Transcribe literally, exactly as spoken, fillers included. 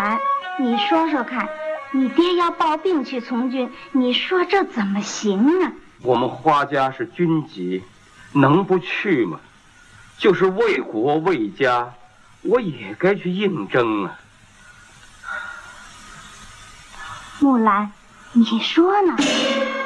兰，你说说看，你爹要抱病去从军，你说这怎么行啊？ 我们花家是军籍，能不去吗？就是为国为家，我也该去应征啊。 木兰，你说呢？